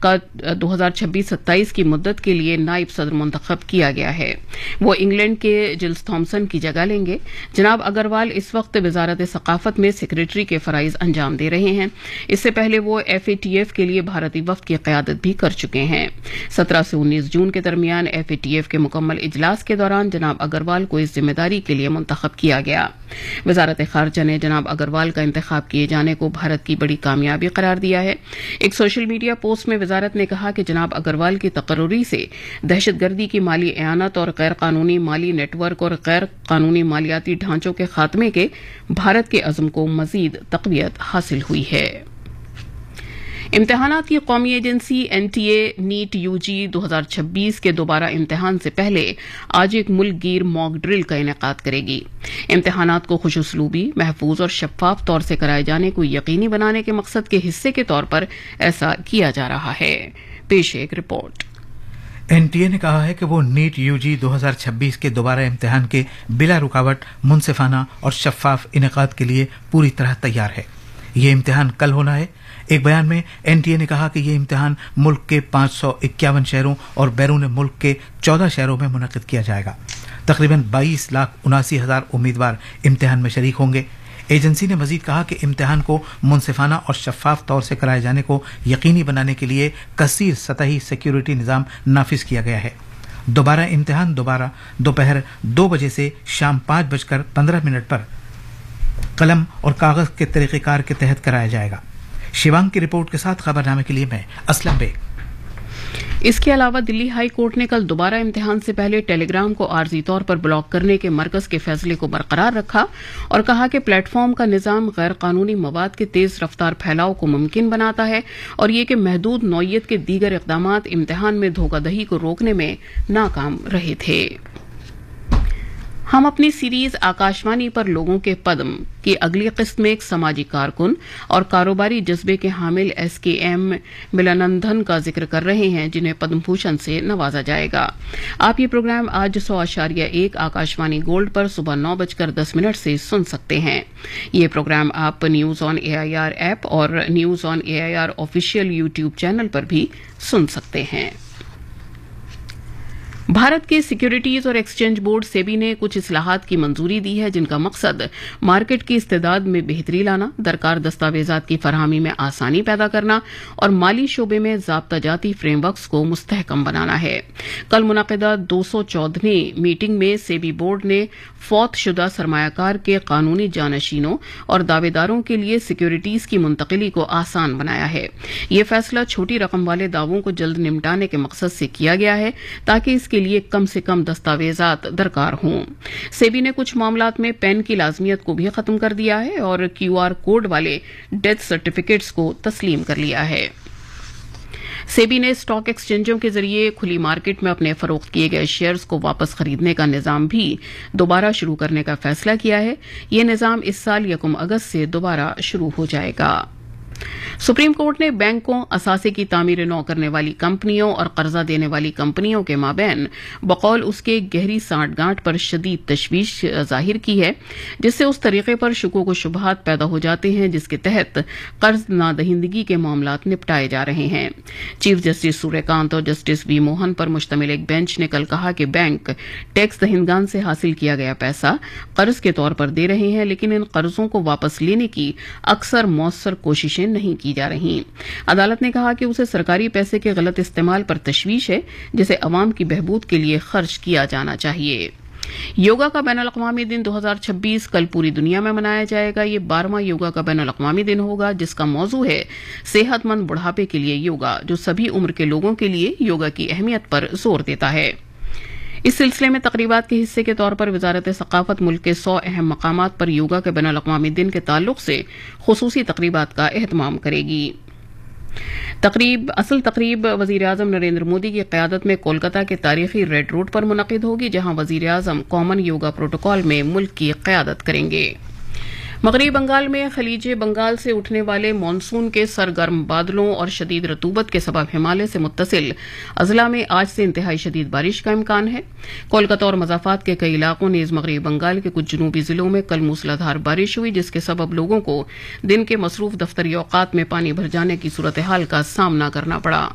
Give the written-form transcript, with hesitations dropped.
کا 2026-27 کی مدت کے لیے نائب صدر منتخب کیا گیا ہے. وہ انگلینڈ کے جلس تھامسن کی جگہ لیں گے. جناب اگروال اس وقت وزارت ثقافت میں سیکریٹری کے فرائض انجام دے رہے ہیں. اس سے پہلے وہ FATF کے لیے بھارتی وفد کی قیادت بھی کر چکے ہیں. 17 سے 19 جون کے درمیان FATF کے مکمل اجلاس کے دوران جناب اگروال کو اس ذمہ داری کے لیے منتخب کیا گیا. وزارت خارجہ نے جناب اگروال کا انتخاب کیے جانے کو بھارت کی بڑی کامیابی قرار دیا ہے. ایک سوشل میڈیا پوسٹ میں وزارت نے کہا کہ جناب اگروال کی تقرری سے دہشت گردی کی مالی اعانت اور غیر قانونی مالی نیٹ ورک اور غیر قانونی مالیاتی ڈھانچوں کے خاتمے کے بھارت کے عزم کو مزید تقویت حاصل ہوئی ہے. امتحانات کی قومی ایجنسی NTA نیٹ UG 2026 کے دوبارہ امتحان سے پہلے آج ایک ملک گیر موک ڈرل کا انعقاد کرے گی. امتحانات کو خوش اسلوبی، محفوظ اور شفاف طور سے کرائے جانے کو یقینی بنانے کے مقصد کے حصے کے طور پر ایسا کیا جا رہا ہے. پیش ایک رپورٹ. NTA نے کہا ہے کہ وہ نیٹ UG 2026 کے دوبارہ امتحان کے بلا رکاوٹ، منصفانہ اور شفاف انعقاد کے لیے پوری طرح تیار ہے. یہ امتحان کل ہونا ہے. ایک بیان میں NTA نے کہا کہ یہ امتحان ملک کے 551 شہروں اور بیرون ملک کے 14 شہروں میں منعقد کیا جائے گا. تقریباً 22,79,000 امیدوار امتحان میں شریک ہوں گے. ایجنسی نے مزید کہا کہ امتحان کو منصفانہ اور شفاف طور سے کرائے جانے کو یقینی بنانے کے لیے کثیر سطحی سیکیورٹی نظام نافذ کیا گیا ہے. دوبارہ امتحان دوپہر 2 بجے سے شام 5:15 پر قلم اور کاغذ کے طریقہ کار کے تحت کرایا جائے گا. شیوانگ کی رپورٹ کے ساتھ خبرنامے کے لیے میں اسلم بیگ. اس کے علاوہ دلی ہائی کورٹ نے کل دوبارہ امتحان سے پہلے ٹیلی گرام کو عارضی طور پر بلاک کرنے کے مرکز کے فیصلے کو برقرار رکھا اور کہا کہ پلیٹ فارم کا نظام غیر قانونی مواد کے تیز رفتار پھیلاؤ کو ممکن بناتا ہے اور یہ کہ محدود نوعیت کے دیگر اقدامات امتحان میں دھوکہ دہی کو روکنے میں ناکام رہے تھے. ہم اپنی سیریز آکاشوانی پر لوگوں کے پدم کی اگلی قسط میں ایک سماجی کارکن اور کاروباری جذبے کے حامل SKM ملانندھن کا ذکر کر رہے ہیں جنہیں پدم بھوشن سے نوازا جائے گا. آپ یہ پروگرام آج 100.1 آکاشوانی گولڈ پر صبح 9:10 سے سن سکتے ہیں. یہ پروگرام آپ نیوز آن AIR ایپ اور news on AIR official YouTube channel پر بھی سن سکتے ہیں. بھارت کے سیکیورٹیز اور ایکسچینج بورڈ سیبی نے کچھ اصلاحات کی منظوری دی ہے جن کا مقصد مارکیٹ کی استعداد میں بہتری لانا، درکار دستاویزات کی فراہمی میں آسانی پیدا کرنا اور مالی شعبے میں ضابطہ جاتی فریم ورکس کو مستحکم بنانا ہے. کل منعقدہ 214ویں میٹنگ میں سیبی بورڈ نے فوت شدہ سرمایہ کار کے قانونی جانشینوں اور دعوے داروں کے لیے سیکیورٹیز کی منتقلی کو آسان بنایا ہے. یہ فیصلہ چھوٹی رقم والے دعووں کو جلد نمٹانے کے مقصد سے کیا گیا ہے تاکہ اس کے لیے کم سے کم دستاویزات درکار ہوں. سیبی نے کچھ معاملات میں پین کی لازمیت کو بھی ختم کر دیا ہے اور QR کوڈ والے ڈیتھ سرٹیفکیٹس کو تسلیم کر لیا ہے. سیبی نے اسٹاک ایکسچینجوں کے ذریعے کھلی مارکیٹ میں اپنے فروخت کیے گئے شیئرز کو واپس خریدنے کا نظام بھی دوبارہ شروع کرنے کا فیصلہ کیا ہے. یہ نظام اس سال 1 اگست سے دوبارہ شروع ہو جائے گا. سپریم کورٹ نے بینکوں، اثاثے کی تعمیر نو کرنے والی کمپنیوں اور قرضہ دینے والی کمپنیوں کے مابین بقول اس کے گہری سانٹھ گانٹھ پر شدید تشویش ظاہر کی ہے جس سے اس طریقے پر شکوک و شبہات پیدا ہو جاتے ہیں جس کے تحت قرض نادہندگی کے معاملات نپٹائے جا رہے ہیں. چیف جسٹس سوریہ کانت اور جسٹس وی موہن پر مشتمل ایک بینچ نے کل کہا کہ بینک ٹیکس دہندگان سے حاصل کیا گیا پیسہ قرض کے طور پر دے رہے ہیں لیکن ان قرضوں کو واپس لینے کی اکثر مؤثر کوششیں نہیں کی جا رہی. عدالت نے کہا کہ اسے سرکاری پیسے کے غلط استعمال پر تشویش ہے جسے عوام کی بہبود کے لیے خرچ کیا جانا چاہیے. یوگا کا بین الاقوامی دن 2026 کل پوری دنیا میں منایا جائے گا. یہ 12واں یوگا کا بین الاقوامی دن ہوگا جس کا موضوع ہے صحت مند بڑھاپے کے لیے یوگا، جو سبھی عمر کے لوگوں کے لیے یوگا کی اہمیت پر زور دیتا ہے. اس سلسلے میں تقریبات کے حصے کے طور پر وزارت ثقافت ملک کے 100 اہم مقامات پر یوگا کے بین الاقوامی دن کے تعلق سے خصوصی تقریبات کا اہتمام کرے گی. اصل تقریب وزیر اعظم نریندر مودی کی قیادت میں کولکتہ کے تاریخی ریڈ روڈ پر منعقد ہوگی جہاں وزیر اعظم کامن یوگا پروٹوکول میں ملک کی قیادت کریں گے. مغربی بنگال میں خلیج بنگال سے اٹھنے والے مانسون کے سرگرم بادلوں اور شدید رطوبت کے سبب ہمالیہ سے متصل اضلاع میں آج سے انتہائی شدید بارش کا امکان ہے. کولکتہ اور مضافات کے کئی علاقوں نیز مغربی بنگال کے کچھ جنوبی ضلعوں میں کل موسلادھار بارش ہوئی جس کے سبب لوگوں کو دن کے مصروف دفتری اوقات میں پانی بھر جانے کی صورتحال کا سامنا کرنا پڑا.